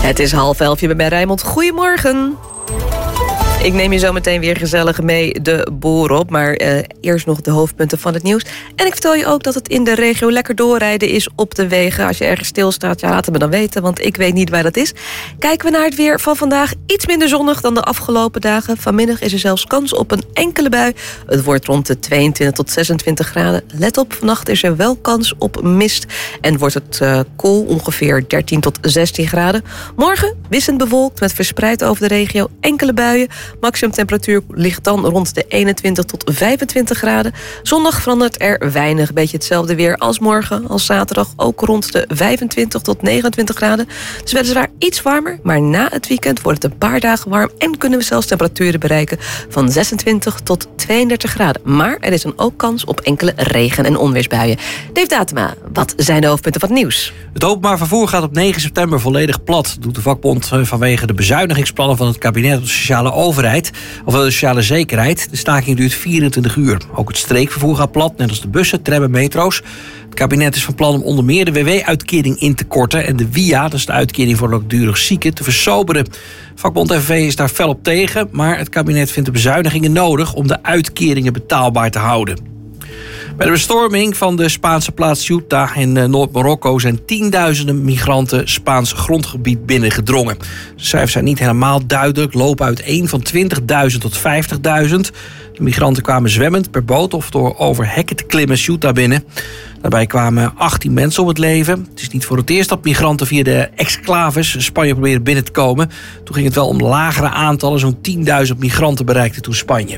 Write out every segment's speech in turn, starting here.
Het is 10:30 bij Rijnmond. Goedemorgen. Ik neem je zo meteen weer gezellig mee de boer op. Maar eerst nog de hoofdpunten van het nieuws. En ik vertel je ook dat het in de regio lekker doorrijden is op de wegen. Als je ergens stilstaat, ja, laat het me dan weten. Want ik weet niet waar dat is. Kijken we naar het weer van vandaag. Iets minder zonnig dan de afgelopen dagen. Vanmiddag is er zelfs kans op een enkele bui. Het wordt rond de 22 tot 26 graden. Let op, vannacht is er wel kans op mist. En wordt het koel, ongeveer 13 tot 16 graden. Morgen wisselend bewolkt met verspreid over de regio enkele buien. Maximumtemperatuur ligt dan rond de 21 tot 25 graden. Zondag verandert er weinig. Beetje hetzelfde weer als morgen, als zaterdag. Ook rond de 25 tot 29 graden. Dus weliswaar iets warmer, maar na het weekend wordt het een paar dagen warm. En kunnen we zelfs temperaturen bereiken van 26 tot 32 graden. Maar er is dan ook kans op enkele regen- en onweersbuien. Dave Datema, wat zijn de hoofdpunten van het nieuws? Het openbaar vervoer gaat op 9 september volledig plat, doet de vakbond vanwege de bezuinigingsplannen van het kabinet op de sociale overheid of de sociale zekerheid. De staking duurt 24 uur. Ook het streekvervoer gaat plat, net als de bussen, tram en metro's. Het kabinet is van plan om onder meer de WW-uitkering in te korten en de WIA, dat is de uitkering voor langdurig zieken, te versoberen. Vakbond FNV is daar fel op tegen, maar het kabinet vindt de bezuinigingen nodig om de uitkeringen betaalbaar te houden. Bij de bestorming van de Spaanse plaats Ceuta in Noord-Marokko zijn tienduizenden migranten Spaans grondgebied binnengedrongen. De cijfers zijn niet helemaal duidelijk, lopen uiteen van 20.000 tot 50.000. De migranten kwamen zwemmend per boot of door over hekken te klimmen Ceuta binnen. Daarbij kwamen 18 mensen om het leven. Het is niet voor het eerst dat migranten via de exclaves Spanje proberen binnen te komen. Toen ging het wel om lagere aantallen, zo'n 10.000 migranten bereikten toen Spanje.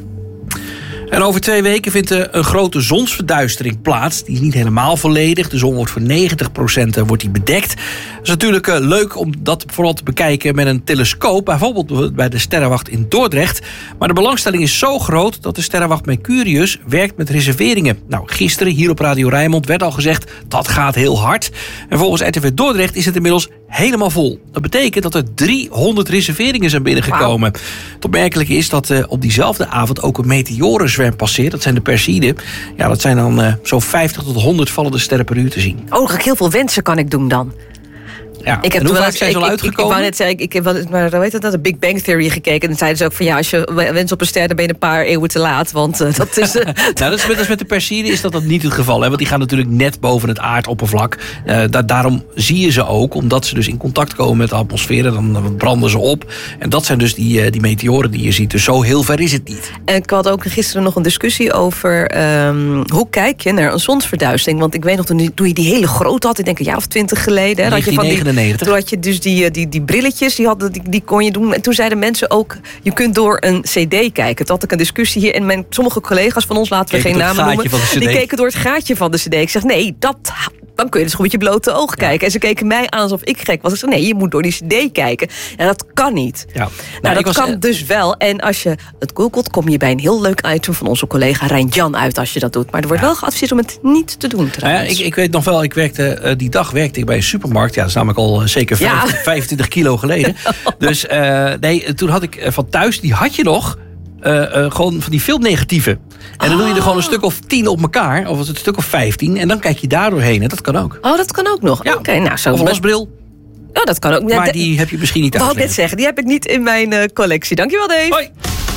En over 2 weken vindt een grote zonsverduistering plaats. Die is niet helemaal volledig. De zon wordt voor 90% wordt die bedekt. Het is natuurlijk leuk om dat vooral te bekijken met een telescoop. Bijvoorbeeld bij de sterrenwacht in Dordrecht. Maar de belangstelling is zo groot dat de sterrenwacht Mercurius werkt met reserveringen. Nou, gisteren hier op Radio Rijnmond werd al gezegd dat gaat heel hard. En volgens RTV Dordrecht is het inmiddels helemaal vol. Dat betekent dat er 300 reserveringen zijn binnengekomen. Wow. Het opmerkelijke is dat op diezelfde avond ook een meteorenzwerm passeert. Dat zijn de Perseiden. Ja, dat zijn dan zo'n 50 tot 100 vallende sterren per uur te zien. Oh, heel veel wensen kan ik doen dan. Ja, ik heb toen vaak zijn ze al uitgekomen? Ik wou net zeggen, ik heb maar hoe heet dat, de Big Bang Theory gekeken. En zeiden ze ook van ja, als je wens op een ster, dan ben je een paar eeuwen te laat. Want dat is... nou, dat is met de Perseiden is dat niet het geval. Hè? Want die gaan natuurlijk net boven het aardoppervlak. Daarom zie je ze ook, omdat ze dus in contact komen met de atmosfeer. Dan branden ze op. En dat zijn dus die meteoren die je ziet. Dus zo heel ver is het niet. En ik had ook gisteren nog een discussie over hoe kijk je naar een zonsverduistering. Want ik weet nog, toen je die hele grote had, ik denk een jaar of 20 geleden. Hè, 1999. Toen had je dus die brilletjes, die kon je doen. En toen zeiden mensen ook, je kunt door een cd kijken. Toen had ik een discussie hier. En sommige collega's van ons, laten we geen namen noemen, die keken door het gaatje van de cd. Ik zeg, nee, dan kun je dus gewoon met je blote oog kijken. En ze keken mij aan alsof ik gek was. Ik zei, nee, je moet door die cd kijken. Ja, dat kan niet. Ja. Nou, dat kan dus wel. En als je het googelt, kom je bij een heel leuk item van onze collega Rijn-Jan uit als je dat doet. Maar er wordt wel geadviseerd om het niet te doen trouwens. Ik weet nog wel, die dag werkte ik bij een supermarkt. Ja, dat is namelijk al zeker 25 kilo geleden. Dus toen had ik van thuis, die had je nog... gewoon van die filmnegatieve. En dan doe je er gewoon een stuk of 10 op elkaar. Of een stuk of 15. En dan kijk je daar doorheen. En dat kan ook. Oh, dat kan ook nog. Ja. Okay, nou, of een lasbril. Oh, dat kan ook. Maar die heb je misschien niet thuis. Ik wou net zeggen, die heb ik niet in mijn collectie. Dankjewel, Dave. Hoi.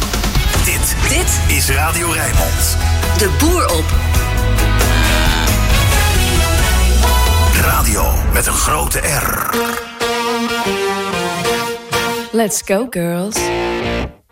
Dit is Radio Rijnmond. De boer op. Radio met een grote R. Let's go, girls.